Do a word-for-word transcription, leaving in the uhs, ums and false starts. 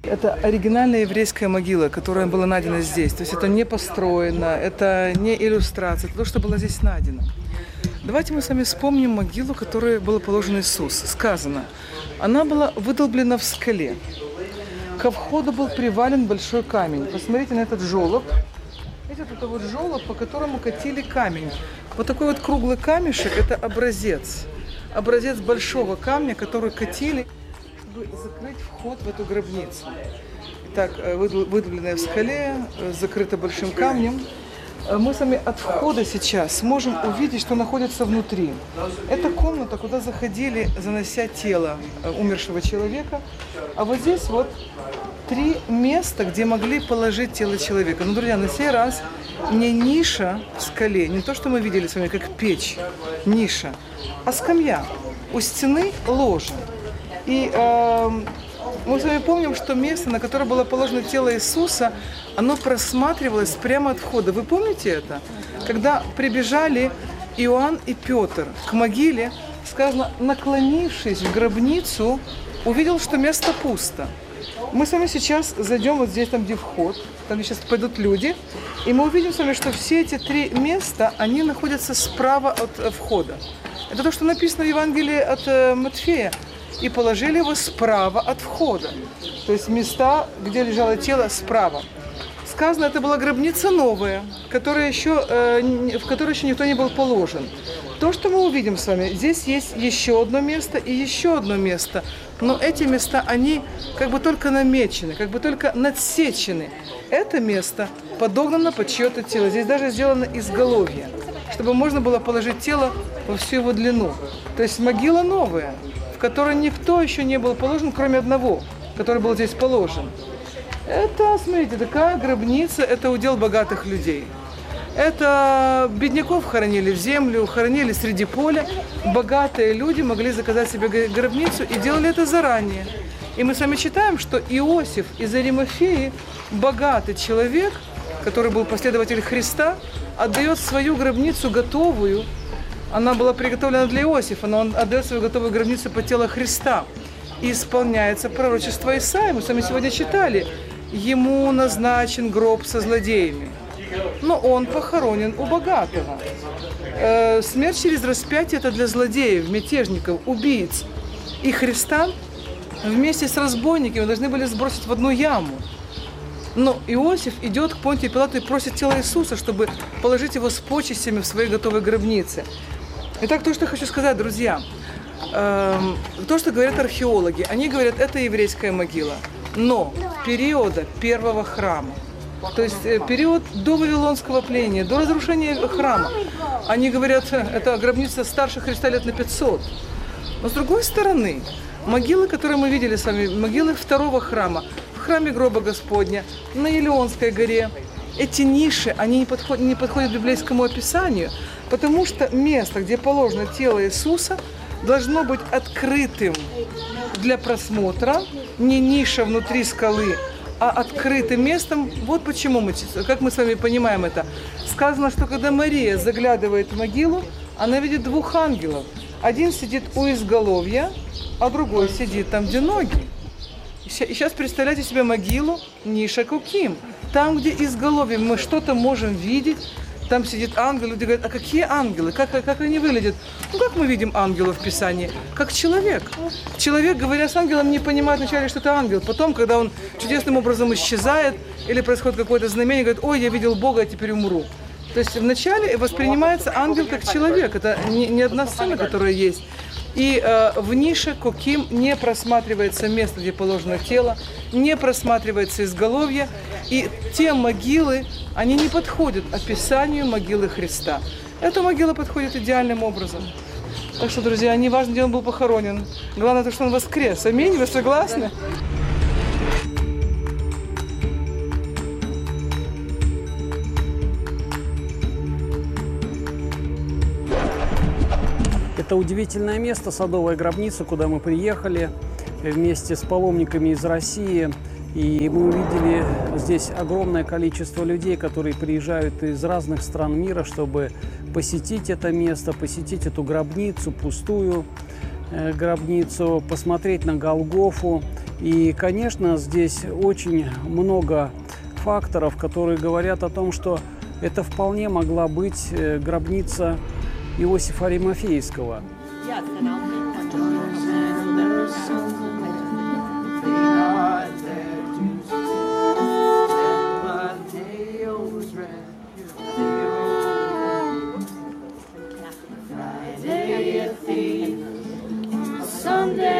Это оригинальная еврейская могила, которая была найдена здесь. То есть это не построено, это не иллюстрация, это то, что было здесь найдено. Давайте мы с вами вспомним могилу, которой был положен Иисус. Сказано, она была выдолблена в скале. Ко входу был привален большой камень. Посмотрите на этот желоб. Видите, это вот желоб, по которому катили камень. Вот такой вот круглый камешек – это образец. Образец большого камня, который катили, чтобы закрыть вход в эту гробницу. Итак, выдолбленная в скале, закрыта большим камнем. Мы с вами от входа сейчас сможем увидеть, что находится внутри. Это комната, куда заходили, занося тело умершего человека. А вот здесь вот три места, где могли положить тело человека. Но, друзья, на сей раз не ниша в скале, не то, что мы видели с вами, как печь, ниша, а скамья. У стены ложа. И э, мы с вами помним, что место, на которое было положено тело Иисуса, оно просматривалось прямо от входа. Вы помните это? Когда прибежали Иоанн и Петр к могиле, сказано, наклонившись в гробницу, увидел, что место пусто. Мы с вами сейчас зайдем вот здесь, там где вход, там где сейчас пойдут люди, и мы увидим с вами, что все эти три места, они находятся справа от входа. Это то, что написано в Евангелии от Матфея. И положили его справа от входа. То есть места, где лежало тело, справа. Сказано, это была гробница новая, которая еще, э, в которой еще никто не был положен. То, что мы увидим с вами, здесь есть еще одно место и еще одно место. Но эти места, они как бы только намечены, как бы только надсечены. Это место подогнано под чье-то тело. Здесь даже сделано изголовье, чтобы можно было положить тело во всю его длину. То есть могила новая, в которой никто еще не был положен, кроме одного, который был здесь положен. Это, смотрите, такая гробница, это удел богатых людей. Это бедняков хоронили в землю, хоронили среди поля. Богатые люди могли заказать себе гробницу и делали это заранее. И мы с вами читаем, что Иосиф из Аримафеи, богатый человек, который был последователь Христа, отдает свою гробницу готовую. Она была приготовлена для Иосифа, но он отдает свою готовую гробницу под тело Христа. И исполняется пророчество Исаии. Мы с вами сегодня читали. Ему назначен гроб со злодеями. Но он похоронен у богатого. Э, смерть через распятие – это для злодеев, мятежников, убийц. И Христа вместе с разбойниками должны были сбросить в одну яму. Но Иосиф идет к Понтию Пилату и просит тело Иисуса, чтобы положить его с почестями в своей готовой гробнице. Итак, то, что я хочу сказать, друзья, э, то, что говорят археологи, они говорят, это еврейская могила, но периода первого храма, то есть э, период до Вавилонского пления, до разрушения храма, они говорят, это гробница старше Христа лет на пятьсот. Но с другой стороны, могилы, которые мы видели с вами, могилы второго храма, в храме гроба Господня, на Елеонской горе, эти ниши, они не подходят, не подходят к библейскому описанию, потому что место, где положено тело Иисуса, должно быть открытым для просмотра, не ниша внутри скалы, а открытым местом. Вот почему мы, как мы с вами понимаем это. Сказано, что когда Мария заглядывает в могилу, она видит двух ангелов. Один сидит у изголовья, а другой сидит там, где ноги. И сейчас представляйте себе могилу ниша Куким. Там, где изголовье, мы что-то можем видеть. Там сидит ангел, люди говорят, а какие ангелы, как, как они выглядят? Ну, как мы видим ангелов в Писании? Как человек. Человек, говоря с ангелом, не понимает вначале, что это ангел. Потом, когда он чудесным образом исчезает, или происходит какое-то знамение, говорит, ой, я видел Бога, а теперь умру. То есть вначале воспринимается ангел как человек. Это не, не одна сцена, которая есть. И э, в нише Куким не просматривается место, где положено тело, не просматривается изголовье. И те могилы, они не подходят описанию могилы Христа. Эта могила подходит идеальным образом. Так что, друзья, не важно, где он был похоронен. Главное, то, что он воскрес. Аминь, вы согласны? Это удивительное место, садовая гробница, куда мы приехали вместе с паломниками из России. И мы увидели здесь огромное количество людей, которые приезжают из разных стран мира, чтобы посетить это место, посетить эту гробницу, пустую гробницу, посмотреть на Голгофу. И, конечно, здесь очень много факторов, которые говорят о том, что это вполне могла быть э, гробница Иосифа Аримафейского. Someday